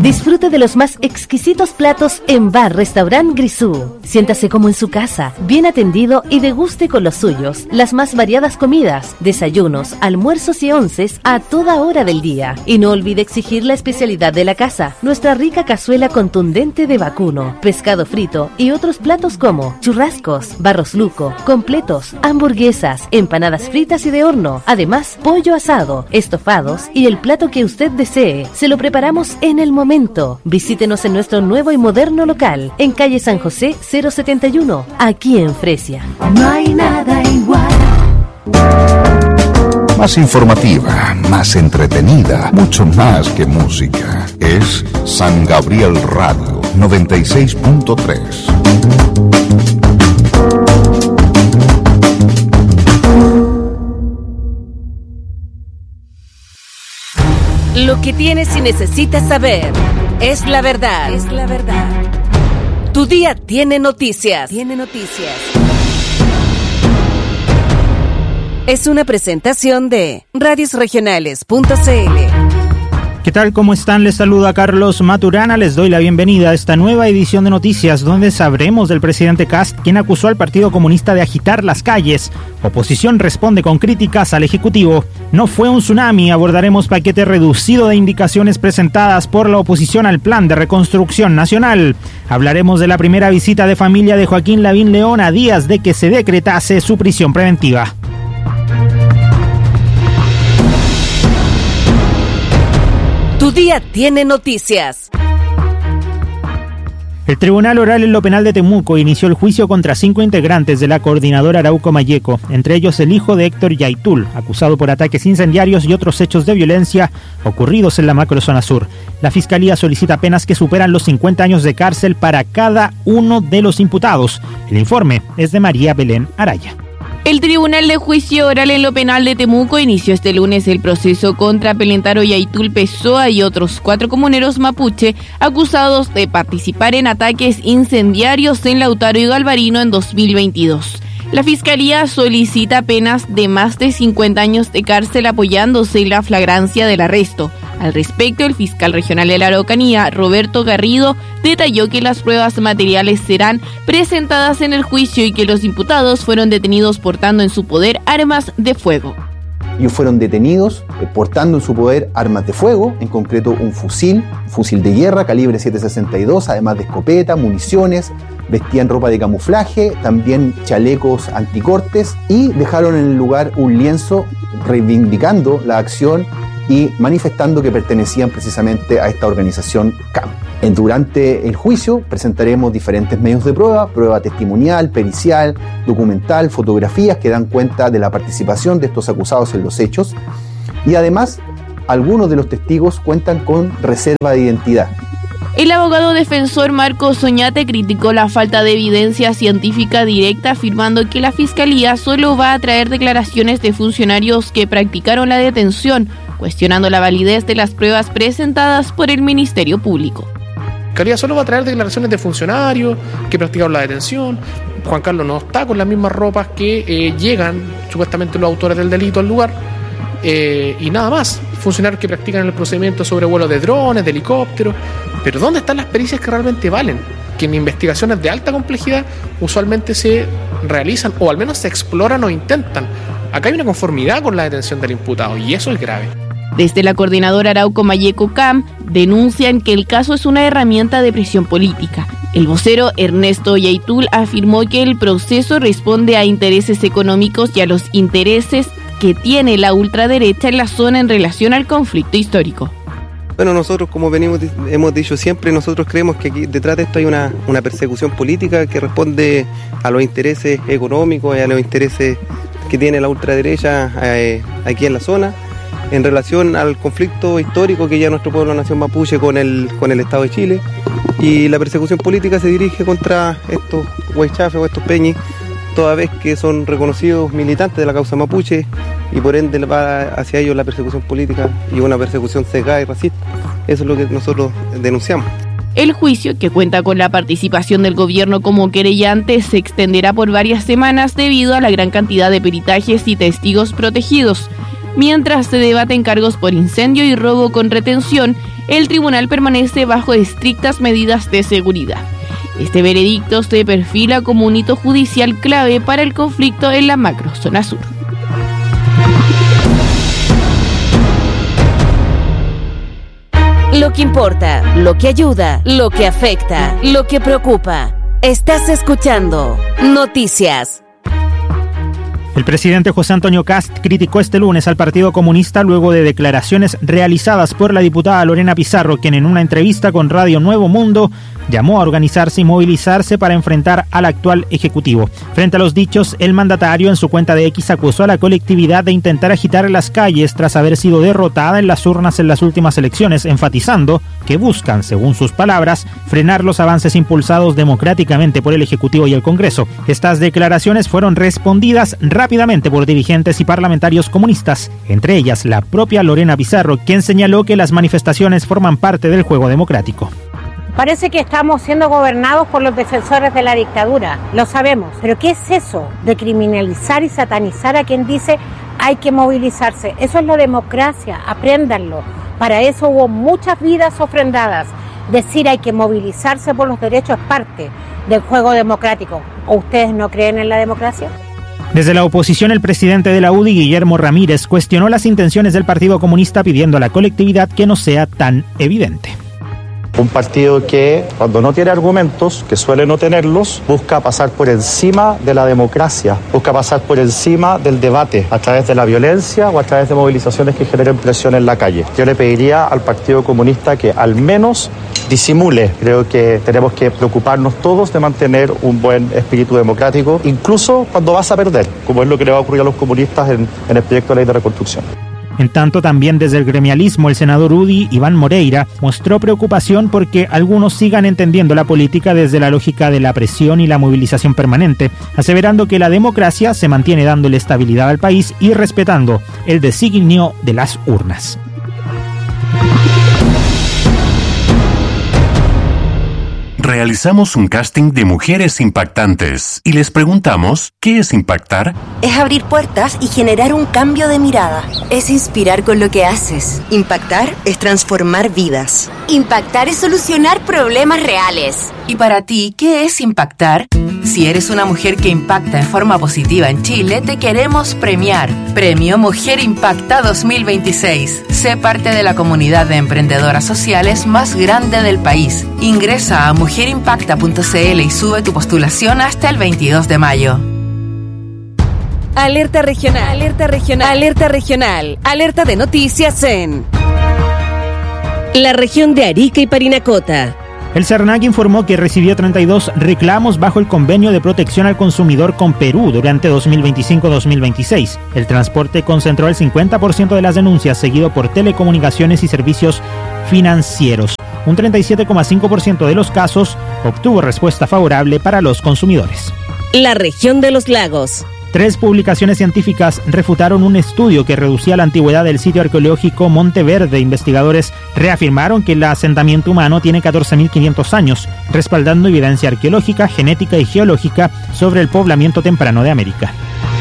Disfrute de los más exquisitos platos en Bar Restaurant Grisú. Siéntase como en su casa, bien atendido y deguste con los suyos las más variadas comidas, desayunos, almuerzos y onces a toda hora del día. Y no olvide exigir la especialidad de la casa, nuestra rica cazuela contundente de vacuno, pescado frito y otros platos como churrascos, barros luco, completos, hamburguesas, empanadas fritas y de horno. Además, pollo asado, estofados y el plato que usted desee. Se lo preparamos en el momento. Visítenos en nuestro nuevo y moderno local, en calle San José 071, aquí en Fresia. No hay nada igual. Más informativa, más entretenida, mucho más que música. Es San Gabriel Radio 96.3. Lo que tienes y necesitas saber es la verdad. Es la verdad. Tu día tiene noticias. Es una presentación de radiosregionales.cl. ¿Qué tal? ¿Cómo están? Les saluda Carlos Maturana. Les doy la bienvenida a esta nueva edición de noticias donde sabremos del presidente Kast, quien acusó al Partido Comunista de agitar las calles. Oposición responde con críticas al Ejecutivo. No fue un tsunami. Abordaremos paquete reducido de indicaciones presentadas por la oposición al Plan de Reconstrucción Nacional. Hablaremos de la primera visita de familia de Joaquín Lavín León a días de que se decretase su prisión preventiva. Tu día tiene noticias. El Tribunal Oral en lo Penal de Temuco inició el juicio contra 5 integrantes de la coordinadora Arauco Mayeco, entre ellos el hijo de Héctor Yaitul, acusado por ataques incendiarios y otros hechos de violencia ocurridos en la macrozona sur. La Fiscalía solicita penas que superan los 50 años de cárcel para cada uno de los imputados. El informe es de María Belén Araya. El Tribunal de Juicio Oral en lo Penal de Temuco inició este lunes el proceso contra Pelentaro Yaitul Pessoa y otros 4 comuneros mapuche acusados de participar en ataques incendiarios en Lautaro y Galvarino en 2022. La Fiscalía solicita penas de más de 50 años de cárcel apoyándose en la flagrancia del arresto. Al respecto, el fiscal regional de la Araucanía, Roberto Garrido, detalló que las pruebas materiales serán presentadas en el juicio y que los imputados fueron detenidos portando en su poder armas de fuego. Ellos fueron detenidos portando en su poder armas de fuego, en concreto un fusil de guerra calibre 7.62, además de escopeta, municiones, vestían ropa de camuflaje, también chalecos anticortes y dejaron en el lugar un lienzo reivindicando la acción y manifestando que pertenecían precisamente a esta organización CAM. Durante el juicio presentaremos diferentes medios de prueba testimonial, pericial, documental, fotografías que dan cuenta de la participación de estos acusados en los hechos y además algunos de los testigos cuentan con reserva de identidad. El abogado defensor Marcos Oñate criticó la falta de evidencia científica directa, afirmando que la Fiscalía solo va a traer declaraciones de funcionarios que practicaron la detención, cuestionando la validez de las pruebas presentadas por el Ministerio Público. La Fiscalía solo va a traer declaraciones de funcionarios que practicaron la detención. Juan Carlos no está con las mismas ropas que llegan supuestamente los autores del delito al lugar y nada más. Funcionarios que practican el procedimiento sobre vuelos de drones, de helicópteros. Pero ¿dónde están las pericias que realmente valen? Que en investigaciones de alta complejidad usualmente se realizan o al menos se exploran o intentan. Acá hay una conformidad con la detención del imputado y eso es grave. Desde la coordinadora Arauco Mayeco CAM denuncian que el caso es una herramienta de presión política. El vocero Ernesto Yaitul afirmó que el proceso responde a intereses económicos y a los intereses que tiene la ultraderecha en la zona en relación al conflicto histórico. Bueno, nosotros, como hemos dicho siempre, nosotros creemos que aquí detrás de esto hay una persecución política que responde a los intereses económicos y a los intereses que tiene la ultraderecha aquí en la zona, en relación al conflicto histórico que ya nuestro pueblo nación mapuche con el Estado de Chile, y la persecución política se dirige contra estos huaychafes o estos peñis, toda vez que son reconocidos militantes de la causa mapuche y por ende va hacia ellos la persecución política y una persecución sesgada y racista. Eso es lo que nosotros denunciamos. El juicio, que cuenta con la participación del gobierno como querellante, se extenderá por varias semanas debido a la gran cantidad de peritajes y testigos protegidos. Mientras se debaten cargos por incendio y robo con retención, el tribunal permanece bajo estrictas medidas de seguridad. Este veredicto se perfila como un hito judicial clave para el conflicto en la macrozona sur. Lo que importa, lo que ayuda, lo que afecta, lo que preocupa. Estás escuchando Noticias. El presidente José Antonio Kast criticó este lunes al Partido Comunista luego de declaraciones realizadas por la diputada Lorena Pizarro, quien en una entrevista con Radio Nuevo Mundo llamó a organizarse y movilizarse para enfrentar al actual Ejecutivo. Frente a los dichos, el mandatario en su cuenta de X acusó a la colectividad de intentar agitar las calles tras haber sido derrotada en las urnas en las últimas elecciones, enfatizando que buscan, según sus palabras, frenar los avances impulsados democráticamente por el Ejecutivo y el Congreso. Estas declaraciones fueron respondidas rápidamente por dirigentes y parlamentarios comunistas, entre ellas la propia Lorena Pizarro, quien señaló que las manifestaciones forman parte del juego democrático. Parece que estamos siendo gobernados por los defensores de la dictadura, lo sabemos, pero ¿qué es eso de criminalizar y satanizar a quien dice hay que movilizarse? Eso es la democracia, apréndanlo. Para eso hubo muchas vidas ofrendadas. Decir hay que movilizarse por los derechos es parte del juego democrático. ¿O ustedes no creen en la democracia? Desde la oposición, el presidente de la UDI, Guillermo Ramírez, cuestionó las intenciones del Partido Comunista pidiendo a la colectividad que no sea tan evidente. Un partido que, cuando no tiene argumentos, que suele no tenerlos, busca pasar por encima de la democracia, busca pasar por encima del debate a través de la violencia o a través de movilizaciones que generen presión en la calle. Yo le pediría al Partido Comunista que al menos disimule. Creo que tenemos que preocuparnos todos de mantener un buen espíritu democrático, incluso cuando vas a perder, como es lo que le va a ocurrir a los comunistas en el proyecto de ley de reconstrucción. En tanto, también desde el gremialismo, el senador UDI, Iván Moreira, mostró preocupación porque algunos sigan entendiendo la política desde la lógica de la presión y la movilización permanente, aseverando que la democracia se mantiene dándole estabilidad al país y respetando el designio de las urnas. Realizamos un casting de mujeres impactantes y les preguntamos, ¿qué es impactar? Es abrir puertas y generar un cambio de mirada. Es inspirar con lo que haces. Impactar es transformar vidas. Impactar es solucionar problemas reales. ¿Y para ti, qué es impactar? Si eres una mujer que impacta en forma positiva en Chile, te queremos premiar. Premio Mujer Impacta 2026. Sé parte de la comunidad de emprendedoras sociales más grande del país. Ingresa a mujerimpacta.cl y sube tu postulación hasta el 22 de mayo. Alerta regional, alerta regional, alerta regional, alerta de noticias en la región de Arica y Parinacota. El CERNAC informó que recibió 32 reclamos bajo el convenio de protección al consumidor con Perú durante 2025-2026. El transporte concentró el 50% de las denuncias, seguido por telecomunicaciones y servicios financieros. Un 37,5% de los casos obtuvo respuesta favorable para los consumidores. La región de los lagos. 3 publicaciones científicas refutaron un estudio que reducía la antigüedad del sitio arqueológico Monte Verde. Investigadores reafirmaron que el asentamiento humano tiene 14.500 años, respaldando evidencia arqueológica, genética y geológica sobre el poblamiento temprano de América.